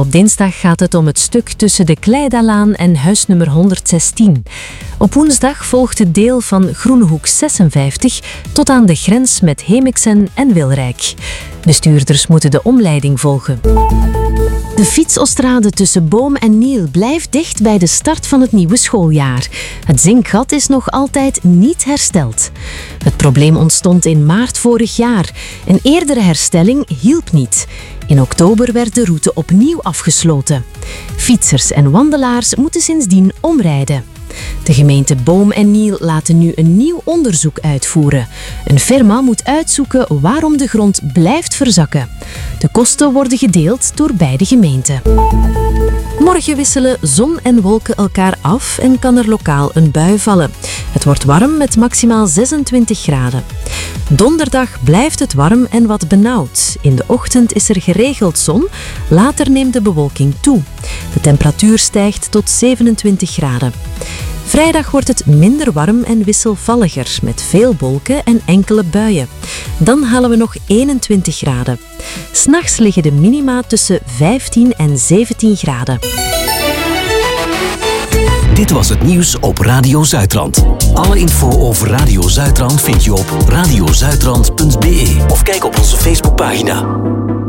Op dinsdag gaat het om het stuk tussen de Kleidalaan en huisnummer 116. Op woensdag volgt het deel van Groenehoek 56 tot aan de grens met Hemiksen en Wilrijk. Bestuurders moeten de omleiding volgen. De fietsostrade tussen Boom en Niel blijft dicht bij de start van het nieuwe schooljaar. Het zinkgat is nog altijd niet hersteld. Het probleem ontstond in maart vorig jaar. Een eerdere herstelling hielp niet. In oktober werd de route opnieuw afgesloten. Fietsers en wandelaars moeten sindsdien omrijden. De gemeente Boom en Niel laten nu een nieuw onderzoek uitvoeren. Een firma moet uitzoeken waarom de grond blijft verzakken. De kosten worden gedeeld door beide gemeenten. Morgen wisselen zon en wolken elkaar af en kan er lokaal een bui vallen. Het wordt warm met maximaal 26 graden. Donderdag blijft het warm en wat benauwd. In de ochtend is er geregeld zon, later neemt de bewolking toe. De temperatuur stijgt tot 27 graden. Vrijdag wordt het minder warm en wisselvalliger, met veel wolken en enkele buien. Dan halen we nog 21 graden. 'S Nachts liggen de minima tussen 15 en 17 graden. Dit was het nieuws op Radio Zuidrand. Alle info over Radio Zuidrand vind je op radiozuidrand.be of kijk op onze Facebookpagina.